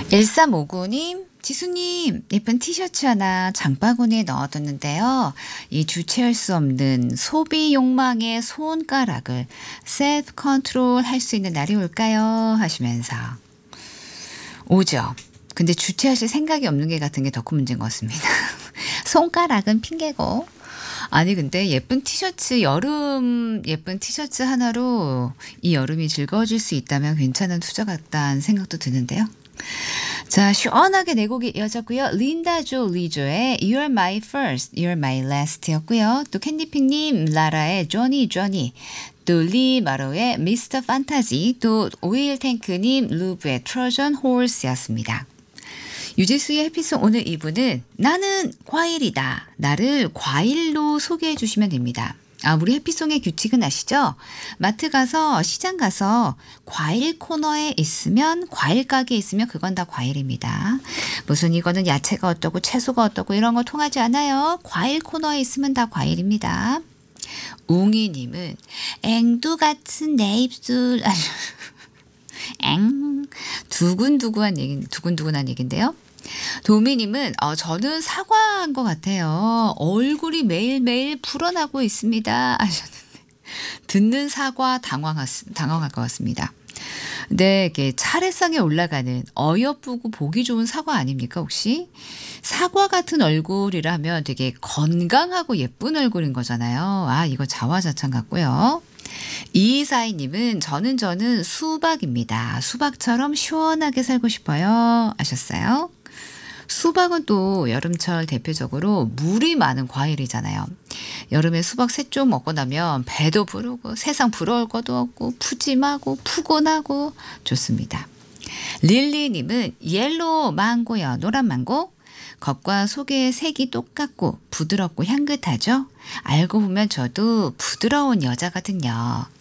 1359님, 지수님, 예쁜 티셔츠 하나 장바구니에 넣어뒀는데요. 이 주체할 수 없는 소비 욕망의 손가락을 셀프 컨트롤 할 수 있는 날이 올까요? 하시면서. 오죠. 근데 주체하실 생각이 없는 게 같은 게 더 큰 문제인 것 같습니다. 손가락은 핑계고. 아니, 근데 예쁜 티셔츠, 여름 예쁜 티셔츠 하나로 이 여름이 즐거워질 수 있다면 괜찮은 투자 같다는 생각도 드는데요. 자, 시원하게 네 곡이 이어졌고요. 린다 조 리조의 You're My First, You're My Last였고요. 또 캔디핑님 라라의 Johnny Johnny, 또 리 마로의 Mr. Fantasy, 또 오일 탱크님 루브의 Trojan Horse였습니다. 유재수의 해피송 오늘 2부는 나는 과일이다. 나를 과일로 소개해 주시면 됩니다. 우리 해피송의 규칙은 아시죠? 마트 가서 시장 가서 과일 코너에 있으면 과일 가게에 있으면 그건 다 과일입니다. 무슨 이거는 야채가 어떠고 채소가 어떠고 이런 거 통하지 않아요. 과일 코너에 있으면 다 과일입니다. 웅이님은 앵두 같은 내 입술 두근두근한 얘기인데요. 도미님은 저는 사과한 것 같아요. 얼굴이 매일매일 불어나고 있습니다 하셨는데 듣는 사과 당황할 것 같습니다. 근데 이게 차례상에 올라가는 어여쁘고 보기 좋은 사과 아닙니까 혹시? 사과 같은 얼굴이라면 되게 건강하고 예쁜 얼굴인 거잖아요. 이거 자화자찬 같고요. 이사이님은 저는 수박입니다. 수박처럼 시원하게 살고 싶어요 하셨어요. 수박은 또 여름철 대표적으로 물이 많은 과일이잖아요. 여름에 수박 세 쪽 먹고 나면 배도 부르고 세상 부러울 것도 없고 푸짐하고 푸근하고 좋습니다. 릴리님은 옐로우 망고요. 노란 망고. 겉과 속의 색이 똑같고 부드럽고 향긋하죠. 알고 보면 저도 부드러운 여자거든요.